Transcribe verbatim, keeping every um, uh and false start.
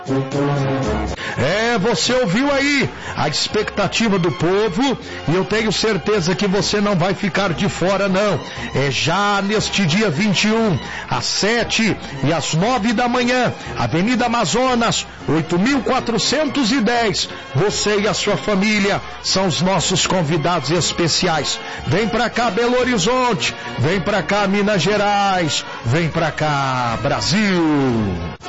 É, você ouviu aí a expectativa do povo e eu tenho certeza que você não vai ficar de fora não. É já neste dia vinte e um, às sete e às nove da manhã, Avenida Amazonas, oito mil quatrocentos e dez. Você e a sua família são os nossos convidados especiais. Vem pra cá, Belo Horizonte, vem pra cá, Minas Gerais, vem pra cá, Brasil.